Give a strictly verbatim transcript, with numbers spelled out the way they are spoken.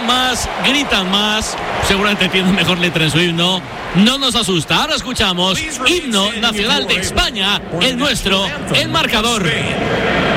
más, gritan más, seguramente tienen mejor letra en su himno. No nos asusta. Ahora escuchamos himno nacional de España, el nuestro, el marcador.